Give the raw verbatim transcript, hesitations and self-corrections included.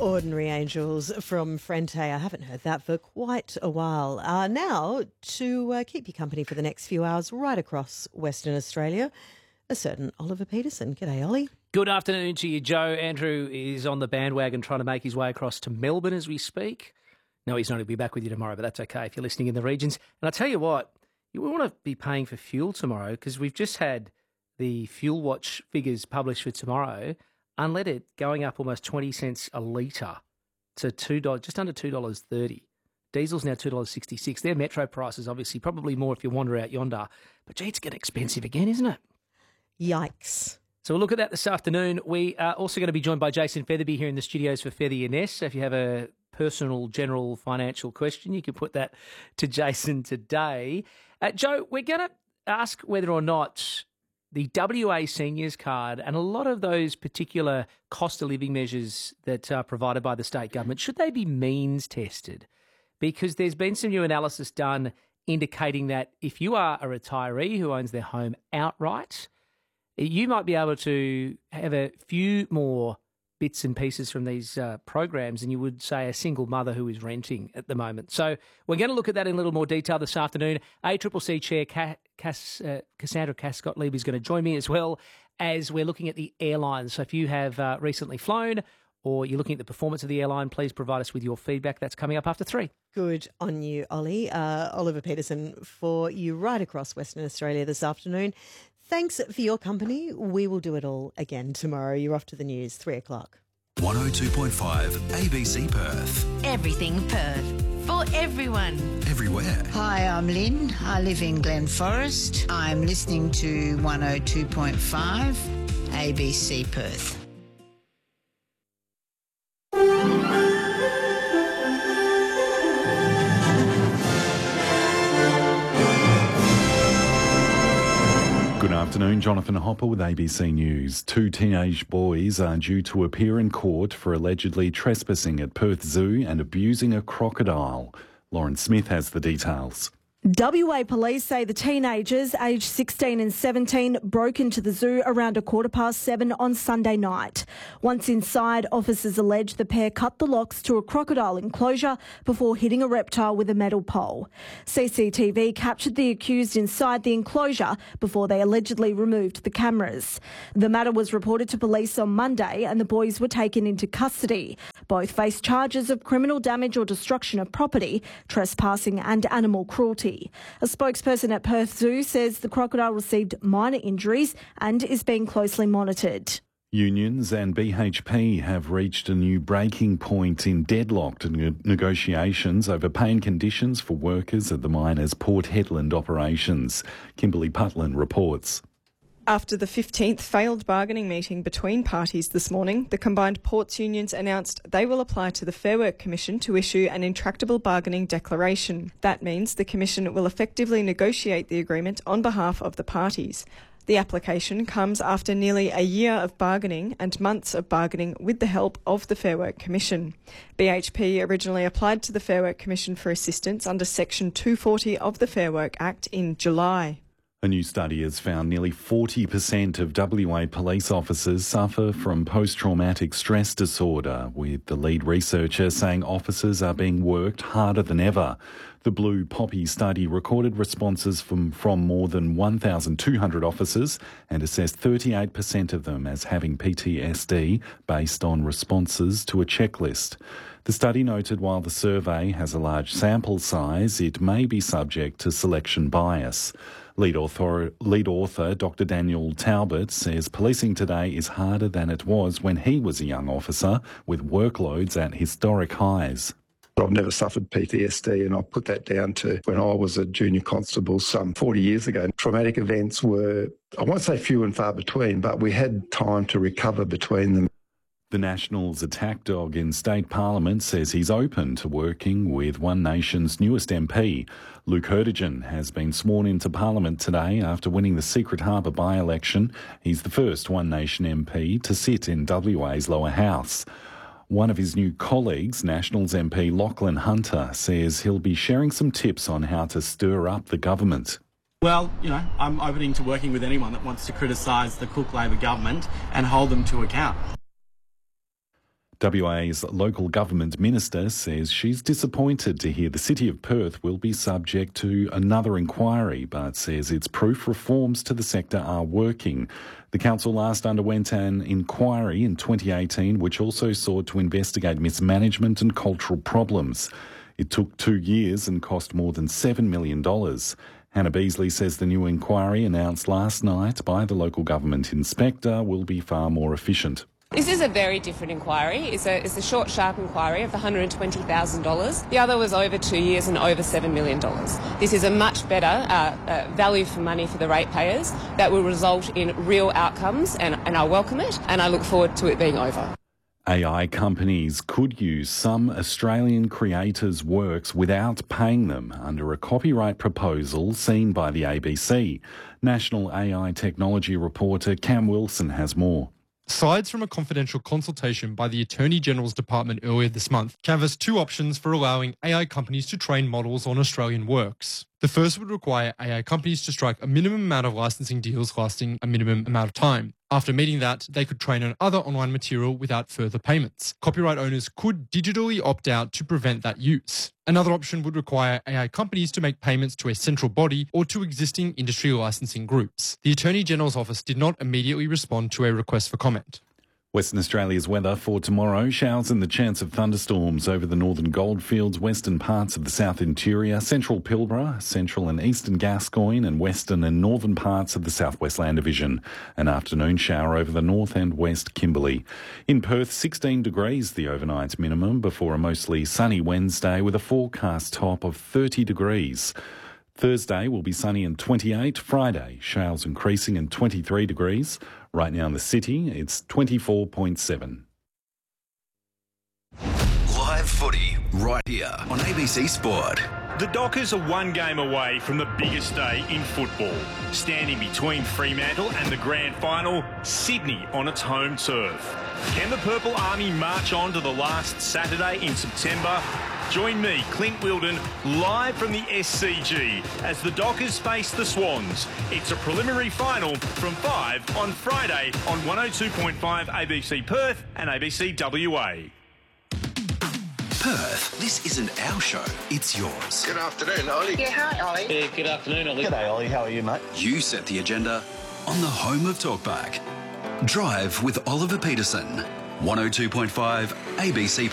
Ordinary Angels from Frente. I haven't heard that for quite a while. Uh, now, to uh, keep you company for the next few hours right across Western Australia, a certain Oliver Peterson. G'day, Ollie. Good afternoon to you, Joe. Andrew is on the bandwagon trying to make his way across to Melbourne as we speak. No, he's not. He'll be back with you tomorrow, but that's okay if you're listening in the regions. And I tell you what, you want to be paying for fuel tomorrow because we've just had the Fuel Watch figures published for tomorrow. Unleaded going up almost twenty cents a litre to two dollars, just under two dollars thirty. Diesel's now two dollars sixty-six. They're metro prices, obviously, probably more if you wander out yonder. But, gee, it's getting expensive again, isn't it? Yikes. So we'll look at that this afternoon. We are also going to be joined by Jason Featherby here in the studios for Feather Your Nest. So if you have a personal, general financial question, you can put that to Jason today. Uh, Joe, we're going to ask whether or not the W A Seniors Card and a lot of those particular cost of living measures that are provided by the state government, should they be means tested? Because there's been some new analysis done indicating that if you are a retiree who owns their home outright, you might be able to have a few more bits and pieces from these uh, programs than you would, say, a single mother who is renting at the moment. So we're going to look at that in a little more detail this afternoon. A C C C Chair Cass, uh, Cassandra Cass-Gottlieb is going to join me as well as we're looking at the airlines. So if you have uh, recently flown or you're looking at the performance of the airline, please provide us with your feedback. That's coming up after three. Good on you, Ollie. Uh, Oliver Peterson for you right across Western Australia this afternoon. Thanks for your company. We will do it all again tomorrow. You're off to the news, three o'clock. one oh two point five A B C Perth. Everything Perth. For everyone. Everywhere. Hi, I'm Lynn. I live in Glen Forest. I'm listening to one oh two point five A B C Perth. Good afternoon, Jonathan Hopper with A B C News. Two teenage boys are due to appear in court for allegedly trespassing at Perth Zoo and abusing a crocodile. Lauren Smith has the details. W A police say the teenagers, aged sixteen and seventeen, broke into the zoo around a quarter past seven on Sunday night. Once inside, officers allege the pair cut the locks to a crocodile enclosure before hitting a reptile with a metal pole. C C T V captured the accused inside the enclosure before they allegedly removed the cameras. The matter was reported to police on Monday and the boys were taken into custody. Both face charges of criminal damage or destruction of property, trespassing and animal cruelty. A spokesperson at Perth Zoo says the crocodile received minor injuries and is being closely monitored. Unions and B H P have reached a new breaking point in deadlocked ne- negotiations over pay and conditions for workers at the mine's Port Hedland operations. Kimberly Putland reports. After the fifteenth failed bargaining meeting between parties this morning, the combined ports unions announced they will apply to the Fair Work Commission to issue an intractable bargaining declaration. That means the Commission will effectively negotiate the agreement on behalf of the parties. The application comes after nearly a year of bargaining and months of bargaining with the help of the Fair Work Commission. B H P originally applied to the Fair Work Commission for assistance under Section two forty of the Fair Work Act in July. A new study has found nearly forty percent of W A police officers suffer from post-traumatic stress disorder, with the lead researcher saying officers are being worked harder than ever. The Blue Poppy study recorded responses from, from more than one thousand two hundred officers and assessed thirty-eight percent of them as having P T S D based on responses to a checklist. The study noted while the survey has a large sample size, it may be subject to selection bias. Lead author, lead author Doctor Daniel Talbot says policing today is harder than it was when he was a young officer, with workloads at historic highs. I've never suffered P T S D, and I put that down to when I was a junior constable some forty years ago. Traumatic events were, I won't say few and far between, but we had time to recover between them. The Nationals' attack dog in state parliament says he's open to working with One Nation's newest M P. Luke Hurtigan has been sworn into parliament today after winning the Secret Harbour by-election. He's the first One Nation M P to sit in W A's lower house. One of his new colleagues, Nationals M P Lachlan Hunter, says he'll be sharing some tips on how to stir up the government. Well, you know, I'm open to working with anyone that wants to criticise the Cook Labor government and hold them to account. W A's local government minister says she's disappointed to hear the City of Perth will be subject to another inquiry, but says it's proof reforms to the sector are working. The council last underwent an inquiry in twenty eighteen, which also sought to investigate mismanagement and cultural problems. It took two years and cost more than seven million dollars. Hannah Beasley says the new inquiry announced last night by the local government inspector will be far more efficient. This is a very different inquiry. It's a, it's a short, sharp inquiry of one hundred twenty thousand dollars. The other was over two years and over seven million dollars. This is a much better uh, uh, value for money for the ratepayers that will result in real outcomes, and, and I welcome it, and I look forward to it being over. A I companies could use some Australian creators' works without paying them under a copyright proposal seen by the A B C. National A I technology reporter Cam Wilson has more. Sides from a confidential consultation by the Attorney General's Department earlier this month canvassed two options for allowing A I companies to train models on Australian works. The first would require A I companies to strike a minimum amount of licensing deals lasting a minimum amount of time. After meeting that, they could train on other online material without further payments. Copyright owners could digitally opt out to prevent that use. Another option would require A I companies to make payments to a central body or to existing industry licensing groups. The Attorney General's office did not immediately respond to a request for comment. Western Australia's weather for tomorrow. Showers and the chance of thunderstorms over the northern goldfields, western parts of the south interior, central Pilbara, central and eastern Gascoyne and western and northern parts of the southwest land division. An afternoon shower over the north and west Kimberley. In Perth, sixteen degrees the overnight minimum before a mostly sunny Wednesday with a forecast top of thirty degrees. Thursday will be sunny and twenty-eight. Friday, showers increasing and twenty-three degrees. Right now in the city, it's twenty-four point seven. Live footy right here on A B C Sport. The Dockers are one game away from the biggest day in football. Standing between Fremantle and the grand final, Sydney on its home turf. Can the Purple Army march on to the last Saturday in September? Join me, Clint Wilden, live from the S C G as the Dockers face the Swans. It's a preliminary final from five on Friday on one oh two point five A B C Perth and A B C W A. Perth, this isn't our show, it's yours. Good afternoon, Ollie. Yeah, hi, Ollie. Yeah, good afternoon, Ollie. G'day, Ollie. How are you, mate? You set the agenda on the home of Talkback. Drive with Oliver Peterson. one oh two point five A B C Perth.